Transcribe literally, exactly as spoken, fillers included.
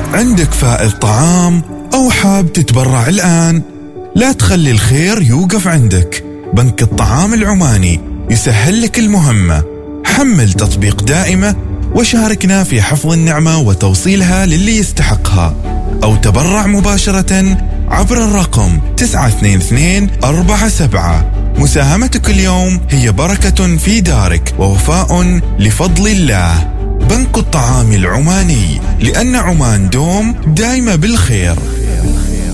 عندك فائض طعام أو حاب تتبرع الآن؟ لا تخلي الخير يوقف عندك. بنك الطعام العماني يسهل لك المهمة. حمل تطبيق دائمة وشاركنا في حفظ النعمة وتوصيلها للي يستحقها، أو تبرع مباشرة عبر الرقم تسعة اثنين اثنين أربعة سبعة. مساهمتك اليوم هي بركة في دارك ووفاء لفضل الله. بنك الطعام العماني، لأن عمان دوم دايما بالخير.